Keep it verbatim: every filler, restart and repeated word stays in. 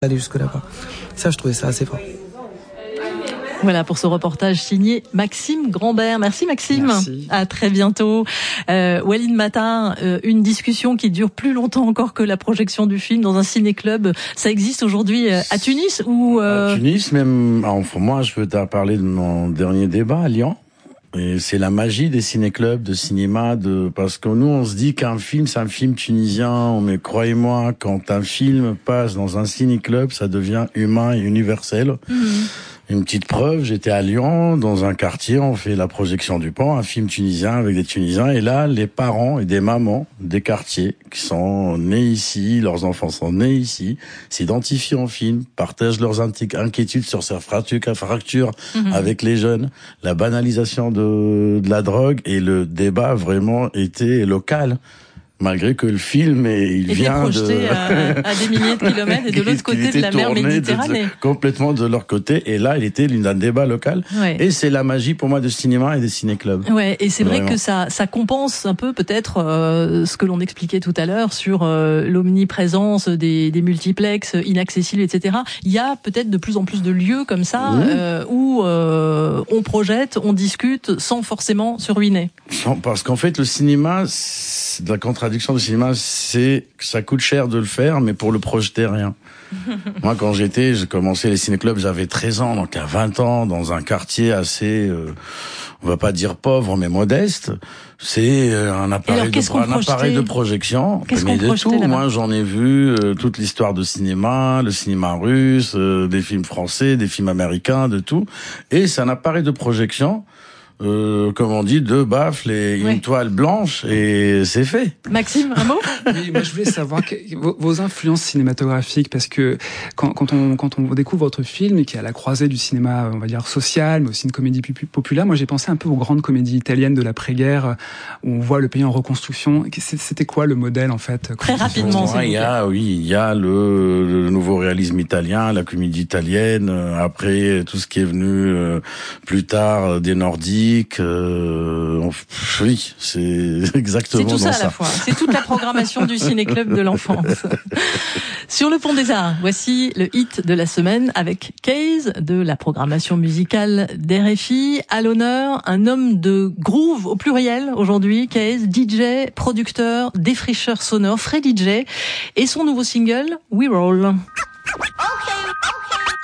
aller jusque là-bas. Ça, je trouvais ça assez fort. Voilà pour ce reportage signé Maxime Grambert. Merci Maxime. Merci. À très bientôt. Euh, Walid Matar, euh, une discussion qui dure plus longtemps encore que la projection du film dans un ciné-club. Ça existe aujourd'hui à Tunis ou euh... À Tunis, même. Enfin, moi, je veux te parler de mon dernier débat à Lyon. Et c'est la magie des ciné-clubs, de cinéma, de parce que nous, on se dit qu'un film, c'est un film tunisien. Mais croyez-moi, quand un film passe dans un ciné-club, ça devient humain et universel. Mmh. Une petite preuve, j'étais à Lyon, dans un quartier, on fait la projection du Pan, un film tunisien avec des Tunisiens. Et là, les parents et des mamans des quartiers qui sont nés ici, leurs enfants sont nés ici, s'identifient en film, partagent leurs inquiétudes sur ces fractures mmh. avec les jeunes, la banalisation de, de la drogue, et le débat vraiment était local. Malgré que le film est, il était vient projeté de... à, à des milliers de kilomètres et de l'autre côté de la mer Méditerranée. De, complètement de leur côté. Et là, il était d'un débat local. Ouais. Et c'est la magie pour moi de cinéma et des ciné-clubs. Ouais. Et c'est Vraiment. vrai que ça, ça compense un peu peut-être euh, ce que l'on expliquait tout à l'heure sur euh, l'omniprésence des, des multiplexes inaccessibles, et cetera. Il y a peut-être de plus en plus de lieux comme ça mmh. euh, où euh, on projette, on discute sans forcément se ruiner. Parce qu'en fait, le cinéma, de la contradiction du cinéma, c'est que ça coûte cher de le faire, mais pour le projeter, rien. Moi, quand j'étais, j'ai commencé les ciné-clubs, j'avais treize ans, donc à vingt ans, dans un quartier assez, euh, on va pas dire pauvre, mais modeste. C'est un appareil, alors, de, un appareil de projection. Mais de tout. Là-bas Moi, j'en ai vu euh, toute l'histoire de cinéma, le cinéma russe, euh, des films français, des films américains, de tout. Et c'est un appareil de projection. Euh, comme on dit, deux baffles et une oui. toile blanche, et c'est fait. Maxime, un mot? Oui, moi je voulais savoir que, vos, vos influences cinématographiques, parce que quand, quand on quand on découvre votre film, qui est à la croisée du cinéma, on va dire social, mais aussi une comédie populaire, moi j'ai pensé un peu aux grandes comédies italiennes de l'après-guerre, où on voit le pays en reconstruction. C'était quoi le modèle en fait? Très rapidement, ouais, il y a, oui, il y a le, le nouveau réalisme italien, la comédie italienne. Après, tout ce qui est venu euh, plus tard des Nordiques. Euh, oui, c'est exactement ça. C'est tout ça, ça à la fois. C'est toute la programmation du ciné-club de l'enfance. Sur le Pont des Arts, voici le hit de la semaine avec Case de la programmation musicale d'R F I. À l'honneur, un homme de groove au pluriel aujourd'hui. Case, D J, producteur, défricheur sonore, Fred D J, et son nouveau single We Roll.